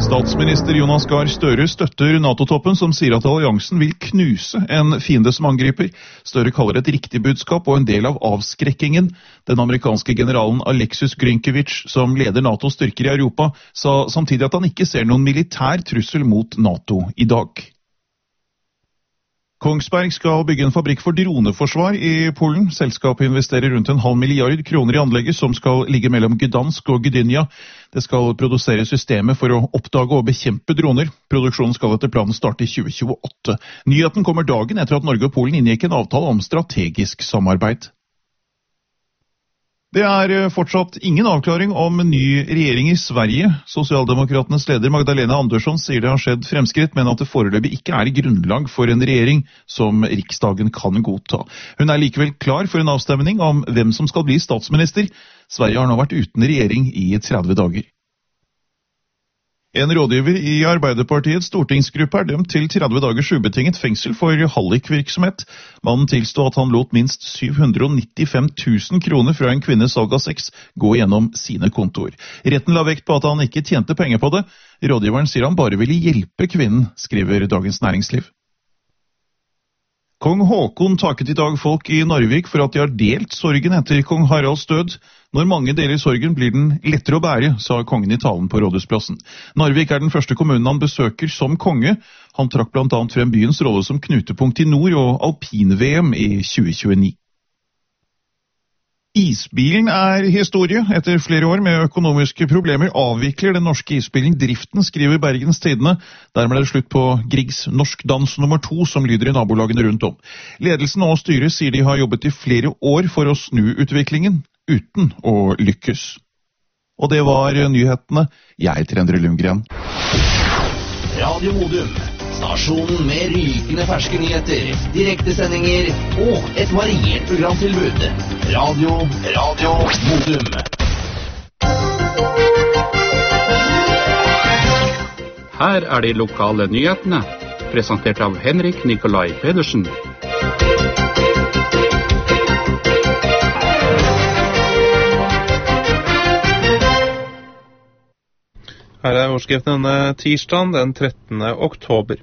Statsminister Jonas Gahr Støre støtter NATO-toppen som sier at alliansen vil knuse en fiende som angriper. Støre kaller det et riktig budskap og en del av avskrekkingen. Den amerikanske generalen Alexis Grynkevich, som leder NATOs styrker i Europa, sa samtidig at han ikke ser noen militær trussel mot NATO i dag. Kongsberg skal bygge en fabrikk for droneforsvar i Polen. Selskapet investerer rundt 0,5 milliard kroner i anlegget som skal ligge mellom Gdansk og Gdynia. Det skal produsere systemet for å oppdage og bekjempe droner. Produksjonen skal etter planen starte i 2028. Nyheten kommer dagen etter at Norge og Polen inngikk en avtale om strategisk samarbeid. Det er fortsatt ingen avklaring om en ny regjering i Sverige. Sosialdemokratenes leder Magdalena Andersson sier det har skjedd fremskritt, men at det foreløpig ikke er grunnlag for en regjering som Riksdagen kan godta. Hun er likevel klar for en avstemning om hvem som skal bli statsminister. Sverige har nå vært uten regjering i 30 dager. En rådgiver i Arbeiderpartiets stortingsgruppe er dømt til 30 dagers ubetinget fengsel for hallikvirksomhet. Mannen tilstod at han lot minst 795 000 kroner fra en kvinnes salg av sex gå gjennom sine kontoer. Retten la vekt på at han ikke tjente penger på det. Rådgiveren sier han bare ville hjelpe kvinnen, skriver Dagens Næringsliv. Kong Håkon takket i dag folk i Narvik for at de har delt sorgen etter kong Haralds død. Når mange deler sorgen blir den lettere å bære, sa kongen i talen på Rådhusplassen. Narvik er den første kommunen han besøker som konge. Han trakk blant annet frem byens rolle som knutepunkt i nord og alpin-VM i 2029. Isbilen er historie. Etter flere år med økonomiske problemer avvikler den norske isbilen driften, skriver Bergens Tidende. Dermed er det slutt på Griegs Norsk Dans nummer 2, som lyder i nabolagene rundt om. Ledelsen og styret sier de har jobbet i flere år for å snu utviklingen, uten å lykkes. Og det var nyhetene. Jeg heter Endre Lundgren. Radio Modum. Stasjonen med rykende ferske nyheter, direktesendinger og et variert programtilbud. Radio Modum. Her er de lokale nyhetene, presentert av Henrik Nikolai Pedersen. Her er overskriften denne tirsdagen, den 13. oktober.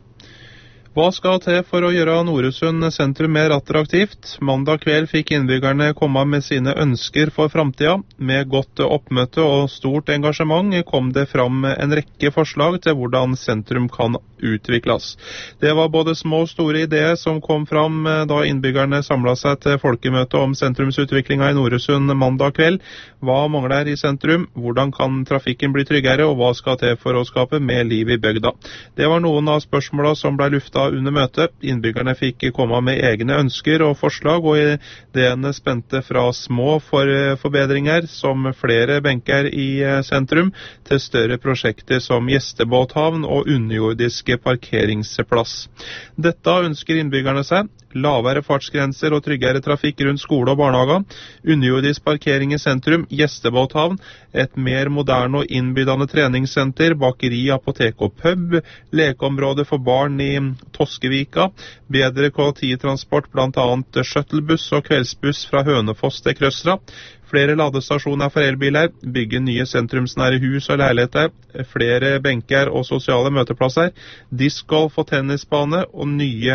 Hva skal til for å gjøre Noresund sentrum mer attraktivt? Mandag kveld fikk innbyggerne komme med sine ønsker for fremtiden. Med godt oppmøte og stort engasjement kom det fram en rekke forslag til hvordan sentrum kan utvikles. Det var både små og store ideer som kom fram da innbyggerne samlet seg til folkemøte om sentrumsutviklingen i Noresund mandag kveld. Hva mangler i sentrum? Hvordan kan trafikken bli tryggere? Og hva skal til for å skape mer liv i bygda? Det var noen av spørsmålene som ble luftet under møtet. Innbyggerne fikk komme med egne ønsker og forslag, og ideene spente fra små forbedringer som flere benker i sentrum, til større prosjekter som gjestebåthavn og underjordisk parkeringsplass. Dette ønsker innbyggerne seg. Lavere fartsgrenser og tryggere trafikk rundt skole og barnehager, underjordisk parkering i sentrum, gjestebåthavn, et mer moderne og innbydende treningssenter, bakeri, apotek og pub, lekeområde for barn i Toskevika, bedre kollektivtransport, blant annet shuttlebuss og kveldsbuss fra Hønefoss til Krøsra, flere ladestasjoner for elbiler, bygge nye sentrumsnære hus og leiligheter, flere benker og sosiale møteplasser, discgolf og tennisbane og nye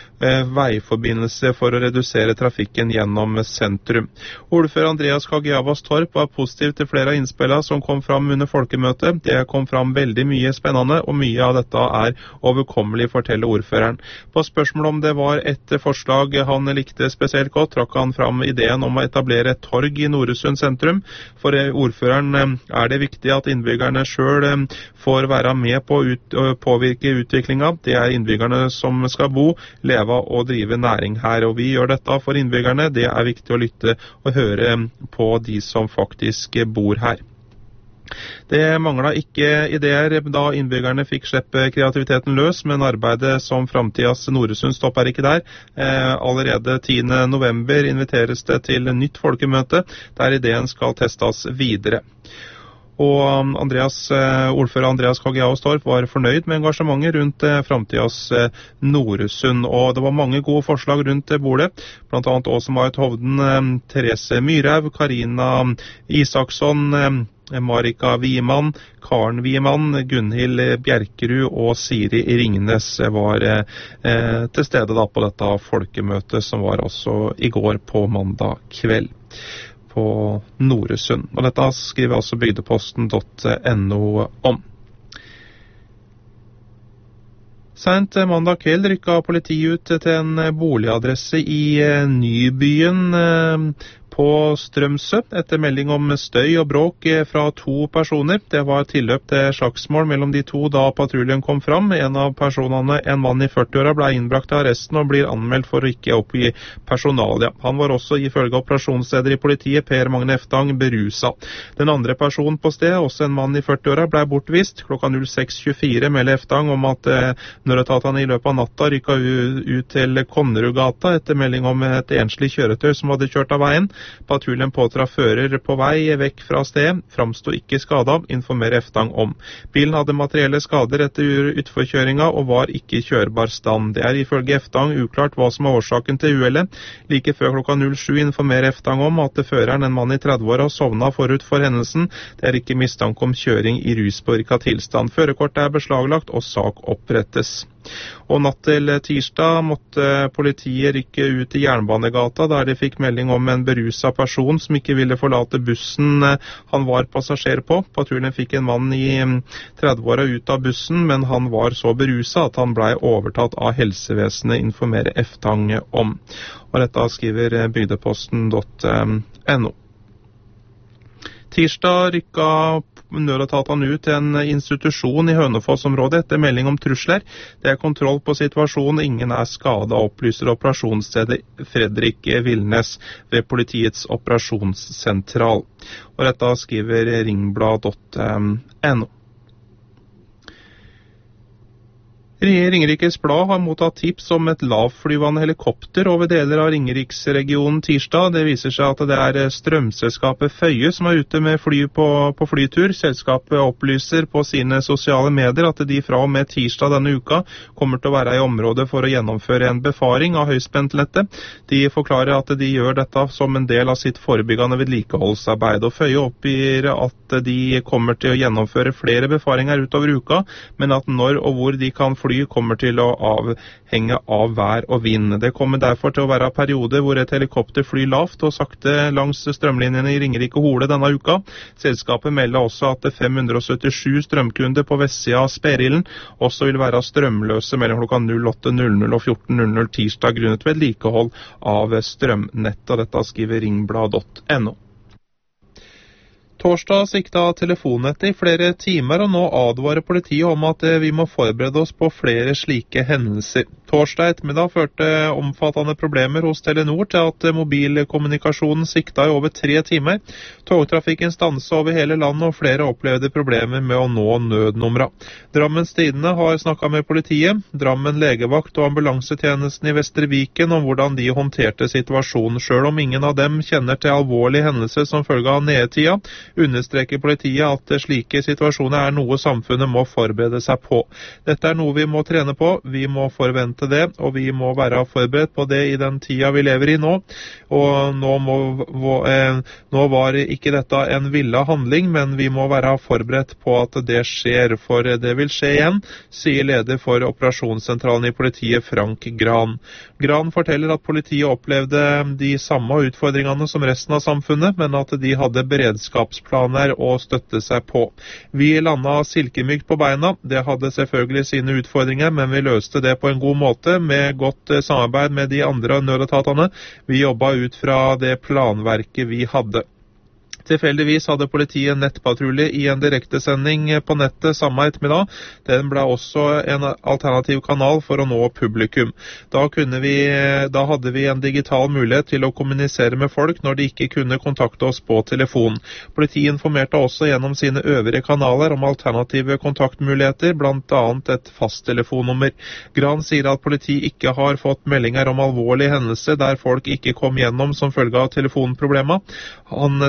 veiforbindelser for å redusere trafikken gjennom sentrum. Ordfører Andreas Kagiavas Torp var positiv til flere av innspillene som kom fram under folkemøtet. Det kom fram veldig mye spennende, og mye av dette er overkommelig, forteller ordføreren. På spørsmål om det var et forslag han likte spesielt godt, trakk han fram ideen om å etablere et torg i Noresund sentrum. For ordføreren er det viktig at innbyggerne selv får være med på å påvirke utviklingen. Det er innbyggerne som skal bo, leve og drive næring her, og vi gjør dette for innbyggerne. Det er viktig å lytte og høre på de som faktisk bor her. Det manglet ikke ideer da innbyggerne fikk slippe kreativiteten løs, men arbeidet som fremtidens Noresund stopper ikke der. Allerede 10. november inviteres det til nytt folkemøte, der ideen skal testes videre. Og ordfører Andreas Kagiavas Torp var fornøyd med engasjementet rundt fremtidens Noresund, og det var mange gode forslag rundt bordet, blant annet Åse Marit Hovden, Therese Myrhaug, Karina Isaksson, Marika Viman, Karen Viman, Gunhild Bjerkerud og Siri Ringnes var til stede da på dette folkemøtet som var også i går på mandag kveld på Noresund. Og dette skriver altså bygdeposten.no om. Sent mandag kveld rykket politiet ut til en boligadresse i Nybyen på Strømsø etter melding om støy og bråk fra 2 personer. Det var tilløp til slagsmål mellom de 2 da patruljen kom fram. En av personene, en mann i 40-åra, ble innbrakt til arresten og blir anmeldt for å ikke oppgi personalia. Han var også ifølge operasjonsleder i politiet, Per Magne Eftang, berusa. Den andre personen på stedet, også en mann i 40-åra, ble bortvist. Klokka 06.24 melder Eftang om at nødetatene i løpet av natta rykket ut til Konnerudgata etter melding om et enslig kjøretøy som hadde kjørt av veien. Patruljen påtraff fører på vei vekk fra stedet, framstod ikke skadet, informerer Eftang om. Bilen hadde materielle skader etter utforkjøringa og var ikke i kjørbar stand. Det ifølge Eftang uklart hva som årsaken til uhellet. Like før klokka 07 informerer Eftang om at føreren, en mann i 30-åra, sovna forut for hendelsen. Det ikke mistanke om kjøring i ruspåvirka tilstand. Førerkortet beslaglagt og sak opprettes. Og natt til tirsdag måtte politiet rykke ut i Jernbanegata der de fikk melding om en berusa person som ikke ville forlate bussen han var passasjer på. Patruljen fikk en mann i 30-åra ut av bussen, men han var så berusa at han ble overtatt av helsevesenet, informerer Eftang om. Og dette skriver bygdeposten.no. Tirsdag rykket nødetatene ut til en institusjon i Hønefoss-området etter melding om trusler. Det kontroll på situasjonen, ingen skadet, opplyser operasjonsstedet Fredrik Vilnes ved politiets operasjonssentral. Og dette skriver ringblad.no. Ringerikes Blad har mottatt tips om et lavflyvende helikopter over deler av Ringeriksregionen tirsdag. Det viser seg at det strømselskapet Føye som ute med fly på flytur. Selskapet opplyser på sine sosiale medier at de fra og med tirsdag denne uka kommer til å være i området for å gjennomføre en befaring av høyspentlettet. De forklarer at de gjør dette som en del av sitt forebyggende vedlikeholdsarbeid. Og Føye oppgir at de kommer til å gjennomføre flere befaringer utover uka, men at når og hvor de kan fly kommer til å avhenge av vær og vind. Det kommer derfor til å være perioder hvor et helikopter flyr lavt og sakte langs strømlinjene i Ringerike og Hole denne uka. Selskapet melder også at 577 strømkunder på vestsida av Sperillen også vil være strømløse mellom klokka 08.00 og 14.00 tirsdag grunnet vedlikehold av strømnettet. Dette skriver ringblad.no. Torsdag sikta telefonnettet i flere timer, og nå advarer politiet om at vi må forberede oss på flere slike hendelser. Torsdag ettermiddag førte omfattende problemer hos Telenor til at mobilkommunikasjonen sikta i over 3 timer. Togtrafikken stanset over hele landet, og flere opplevde problemer med å nå nødnumra. Drammens Tidende har snakket med politiet, Drammen legevakt og ambulansetjenesten i Vestre Viken om hvordan de håndterte situasjonen. Selv om ingen av dem kjenner til alvorlige hendelser som følge av nedetida, understreker politiet at slike situasjoner noe samfunnet må forberede seg på. Dette noe vi må trene på, vi må forvente det, og vi må være forberedt på det i den tida vi lever i nå. Og nå var ikke dette en villet handling, men vi må være forberedt på at det skjer, for det vil skje igjen, sier leder for operasjonssentralen i politiet, Frank Gran. Gran forteller at politiet opplevde de samme utfordringene som resten av samfunnet, men at de hadde beredskapsplaner å støtte seg på. Vi landet silkemykt på beina. Det hadde selvfølgelig sine utfordringer, men vi løste det på en god måte med godt samarbeid med de andre nødetatene. Vi jobbet ut fra det planverket vi hadde. Tilfeldigvis hadde politiet en nettpatrulje i en direktesending på nettet samme ettermiddag. Den ble også en alternativ kanal for å nå publikum. Da hadde vi en digital mulighet til å kommunisere med folk når de ikke kunne kontakte oss på telefon. Politiet informerte også gjennom sine øvrige kanaler om alternative kontaktmuligheter, blant annet et fasttelefonnummer. Gran sier at politiet ikke har fått meldinger om alvorlige hendelser der folk ikke kom gjennom som følge av telefonproblemer. Han trekker fra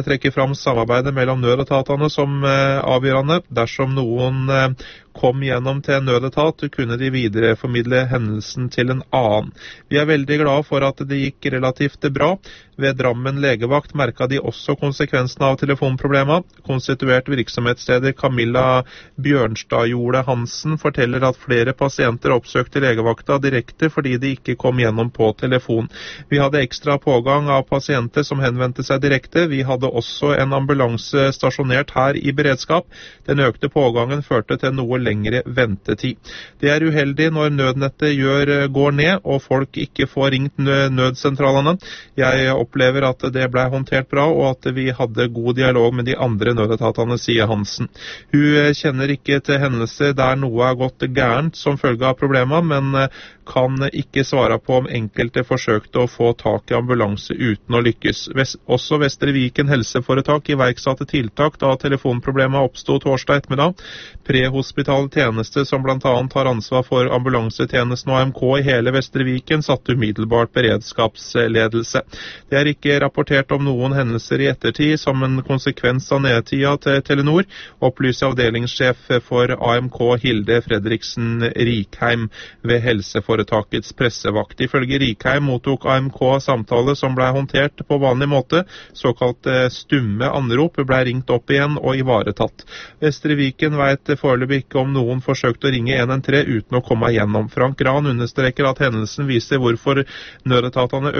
fram samarbeidet mellom nødetatene som avgjørende. Dersom noen kom gjennom til en nødetat, kunne de videreformidle hendelsen til en annen. Vi veldig glade for at det gikk relativt bra. Ved Drammen legevakt merket de også konsekvensene av telefonproblemer. Konstituert virksomhetsleder Camilla Bjørnstad-Jole Hansen forteller at flere pasienter oppsøkte legevakta direkte fordi de ikke kom gjennom på telefon. Vi hadde ekstra pågang av pasienter som henvendte seg direkte. Vi hadde også en ambulanse stasjonert her i beredskap. Den økte pågangen førte til noe lengre ventetid. Det uheldig når nødnettet går ned og folk ikke får ringt nødsentralene. Jeg opplever at det ble håndtert bra og at vi hadde god dialog med de andre nødetatene, sier Hansen. Hun kjenner ikke til hendelser der noe gått gærent som følge av problemer, men kan ikke svare på om enkelte forsøkte å få tak i ambulanse uten å lykkes. Også Vestre Viken helseforetak iverksatte tiltak da telefonproblemet oppstod torsdag ettermiddag. Prehospital tjeneste som blant annet har ansvar for ambulansetjenesten og AMK i hele Vestre Viken satte umiddelbart beredskapsledelse. Det ikke rapportert om noen hendelser i ettertid som en konsekvens av nedtida til Telenor, opplyser avdelingssjef for AMK Hilde Fredriksen Rikheim ved helseforetakets pressevakt. Ifølge Rikheim mottok AMK samtale som ble håndtert på vanlig måte. Såkalt stumme anrop ble ringt opp igjen og ivaretatt. Vestre Viken vet foreløpig ikke om noen forsøkte å ringe 113 uten å komme igjennom. Frank Gran understreker at hendelsen viser hvorfor nødetatene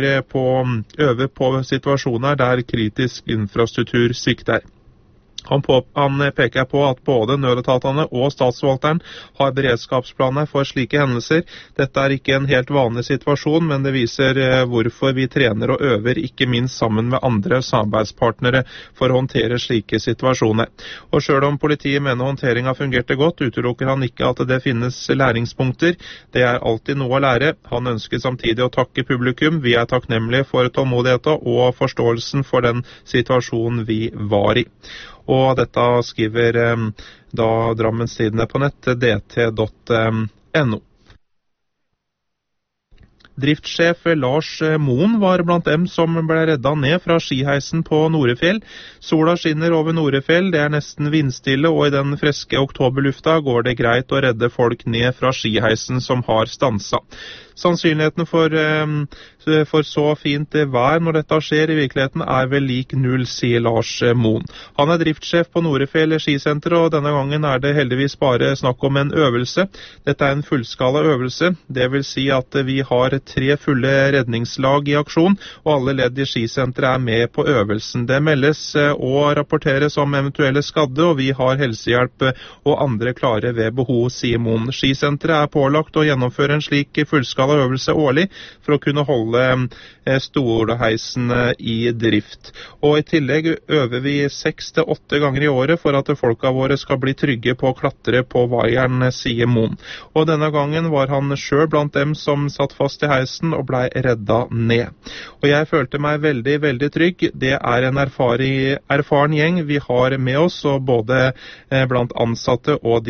øver på situasjoner der kritisk infrastruktur svikter. Han peker på at både nødetatene og statsforvalteren har beredskapsplaner for slike hendelser. Dette ikke en helt vanlig situasjon, men det viser hvorfor vi trener og øver, ikke minst sammen med andre samarbeidspartnere for å håndtere slike situasjoner. Og selv om politiet mener håndteringen fungerte godt, utelukker han ikke at det finnes læringspunkter. Det alltid noe å lære. Han ønsker samtidig å takke publikum. Vi takknemlige for tålmodigheten og forståelsen for den situasjonen vi var i. Og dette skriver da Drammens Tidende på nett, dt.no. Driftssjef Lars Moen var blant dem som ble redda ned fra skiheisen på Norefjell. Sola skinner over Norefjell, det nesten vindstille, og i den friske oktoberlufta går det greit å redde folk ned fra skiheisen som har stansa. Sannsynligheten for så fint vær når dette skjer i virkeligheten vel lik null, sier Lars Moen. Han driftssjef på Norefjell skisenter, og denne gangen det heldigvis bare snakk om en øvelse. Dette en fullskala øvelse, det vil si at vi har 3 fulle redningslag i aksjon, og alle ledd i skisenteret med på øvelsen. Det meldes og rapporteres om eventuelle skadde, og vi har helsehjelp og andre klare ved behov, sier Moen. Skisenteret pålagt å gjennomføre en slik fullskala øvelse årlig for å kunne holde Storheisen i drift. Og i tillegg øver vi 6 til 8 ganger i året for at folka våre skal bli trygge på å klatre på vaieren, sier Moen. Og denne gangen var han selv blant dem som satt fast i heisen og ble redda ned. Og jeg følte meg veldig, veldig trygg. Det en erfaren gjeng vi har med oss, og både blant ansatte og